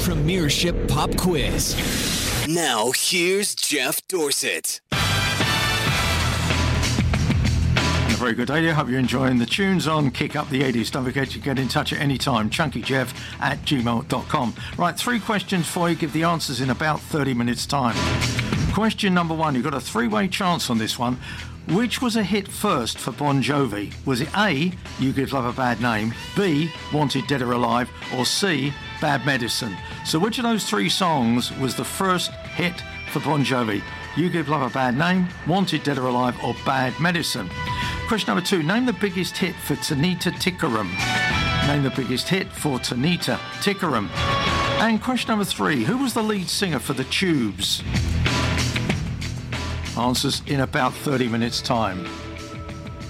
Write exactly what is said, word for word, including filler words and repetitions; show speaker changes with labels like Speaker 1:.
Speaker 1: Premiership Pop Quiz. Now, here's Jeff Dorsett.
Speaker 2: A very good day to you. Hope you're enjoying the tunes on Kick Up the eighties. Don't forget to get in touch at any time. chunkyjeff at gmail dot com. Right, three questions for you. Give the answers in about thirty minutes' time. Question number one. You've got a three-way chance on this one. Which was a hit first for Bon Jovi? Was it A, You Give Love a Bad Name, B, Wanted Dead or Alive, or C, Bad Medicine? So which of those three songs was the first hit for Bon Jovi? You Give Love a Bad Name, Wanted Dead or Alive, or Bad Medicine? Question number two. Name the biggest hit for Tanita Tikaram. Name the biggest hit for Tanita Tikaram. And question number three. Who was the lead singer for The Tubes? Answers in about thirty minutes' time.